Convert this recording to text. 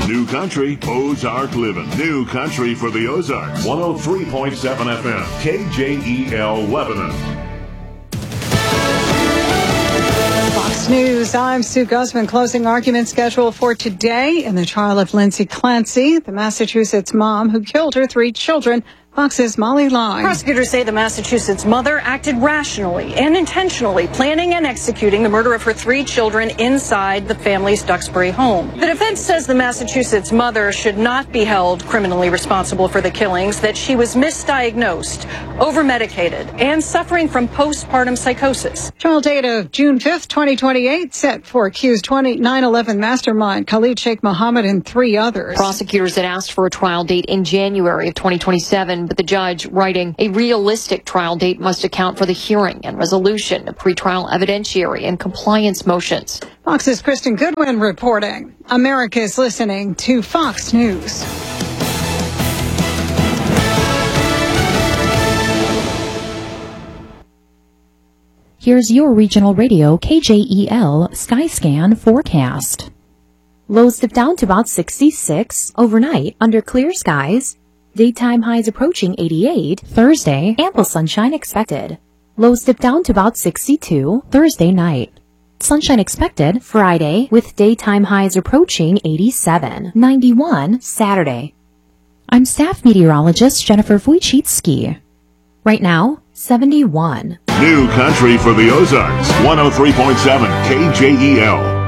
New Country, Ozark Living. New Country for the Ozarks. 103.7 FM, KJEL Lebanon. Fox News, I'm Sue Guzman. Closing argument scheduled for today in the trial of Lindsay Clancy, the Massachusetts mom who killed her 3 children. Fox's Molly Lai. Prosecutors say the Massachusetts mother acted rationally and intentionally, planning and executing the murder of her 3 children inside the family's Duxbury home. The defense says the Massachusetts mother should not be held criminally responsible for the killings, that she was misdiagnosed, over-medicated, and suffering from postpartum psychosis. Trial date of June 5th, 2028, set for accused 9/11 mastermind Khalid Sheikh Mohammed and 3 others. Prosecutors had asked for a trial date in January of 2027, but the judge writing a realistic trial date must account for the hearing and resolution of pretrial evidentiary and compliance motions. Fox's Kristen Goodwin reporting. America is listening to Fox News. Here's your regional radio KJEL Skyscan forecast. Lows dip down to about 66 overnight under clear skies. Daytime highs approaching 88. Thursday, ample sunshine expected. Lows dip down to about 62 Thursday night. Sunshine expected Friday with daytime highs approaching 87. 91 Saturday. I'm staff meteorologist Jennifer Wojcicki. Right now, 71. New Country for the Ozarks. 103.7 KJEL.